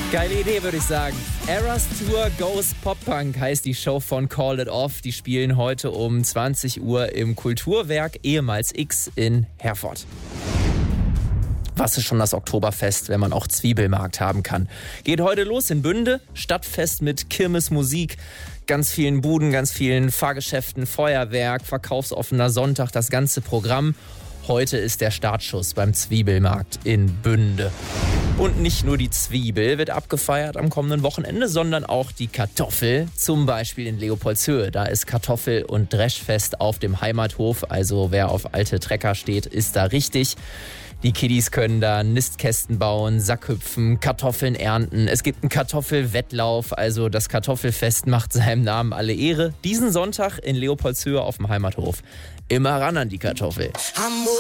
Geile Idee, würde ich sagen. Eras Tour Goes Pop Punk heißt die Show von Call It Off. Die spielen heute um 20 Uhr im Kulturwerk, ehemals X, in Herford. Was ist schon das Oktoberfest, wenn man auch Zwiebelmarkt haben kann? Geht heute los in Bünde, Stadtfest mit Kirmesmusik, ganz vielen Buden, ganz vielen Fahrgeschäften, Feuerwerk, verkaufsoffener Sonntag, das ganze Programm. Heute ist der Startschuss beim Zwiebelmarkt in Bünde. Und nicht nur die Zwiebel wird abgefeiert am kommenden Wochenende, sondern auch die Kartoffel, zum Beispiel in Leopoldshöhe. Da ist Kartoffel- und Dreschfest auf dem Heimathof, also wer auf alte Trecker steht, ist da richtig. Die Kiddies können da Nistkästen bauen, Sackhüpfen, Kartoffeln ernten. Es gibt einen Kartoffelwettlauf, also das Kartoffelfest macht seinem Namen alle Ehre. Diesen Sonntag in Leopoldshöhe auf dem Heimathof. Immer ran an die Kartoffel.